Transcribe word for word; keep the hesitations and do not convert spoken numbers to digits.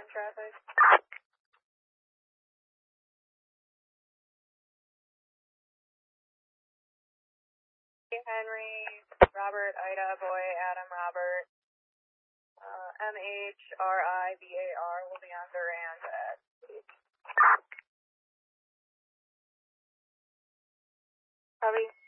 traffic. Henry, Robert, Ida, Boy, Adam, Robert, uh, M H R I B A R will be on Durand at Copy.